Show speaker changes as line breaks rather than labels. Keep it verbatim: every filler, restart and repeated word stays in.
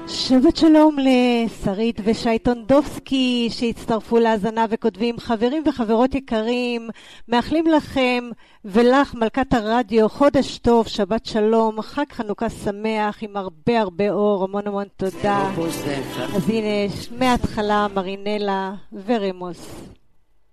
שבת שלום לשרית ושי טונדובסקי שהצטרפו להאזנה וכותבים חברים וחברות יקרים, מאחלים לכם ולך מלכת הרדיו חודש טוב, שבת שלום, חג חנוכה שמח עם הרבה הרבה אור, המון המון תודה. אז הנה מההתחלה מרינלה ורמוס.